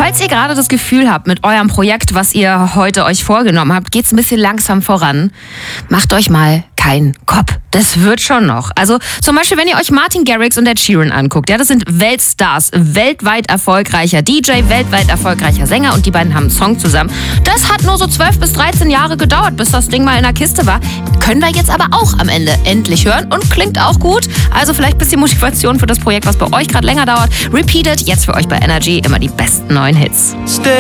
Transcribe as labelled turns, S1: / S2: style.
S1: Falls ihr gerade das Gefühl habt, mit eurem Projekt, was ihr heute euch vorgenommen habt, geht's ein bisschen langsam voran, macht euch mal keinen Kopf. Das wird schon noch. Also zum Beispiel, wenn ihr euch Martin Garrix und Ed Sheeran anguckt, ja, das sind Weltstars, weltweit erfolgreicher DJ, weltweit erfolgreicher Sänger und die beiden haben einen Song zusammen. Das hat nur so 12 bis 13 Jahre gedauert, bis das Ding mal in der Kiste war. Können wir jetzt aber auch am Ende endlich hören und klingt auch gut. Also vielleicht ein bisschen Motivation für das Projekt, was bei euch gerade länger dauert. Repeated, jetzt für euch bei Energy immer die besten neuen Hits.